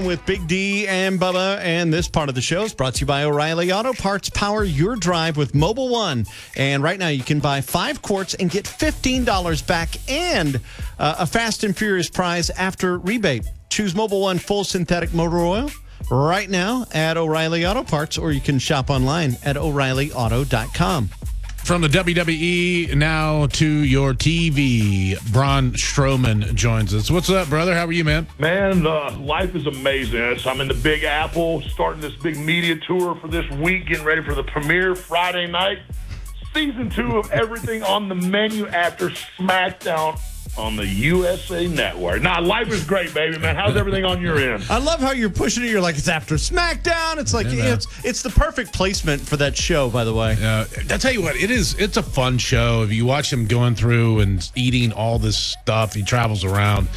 with Big D and Bubba, and this part of the show is brought to you by O'Reilly Auto Parts. Power your drive with Mobile One. And right now you can buy 5 quarts and get $15 back and a fast and furious prize after rebate. Choose Mobile One full synthetic motor oil right now at O'Reilly Auto Parts, or you can shop online at O'ReillyAuto.com. From the WWE now to your TV, Braun Strowman joins us. What's up, brother? How are you, man? Man, life is amazing. I'm in the Big Apple, starting this big media tour for this week, getting ready for the premiere Friday night. Season 2 of Everything on the Menu after SmackDown on the USA Network. Nah, life is great, baby, man. How's everything on your end? I love how you're pushing it. You're like, it's after SmackDown. It's like, it's the perfect placement for that show, by the way. I tell you what, it's a fun show. If you watch him going through and eating all this stuff, he travels around.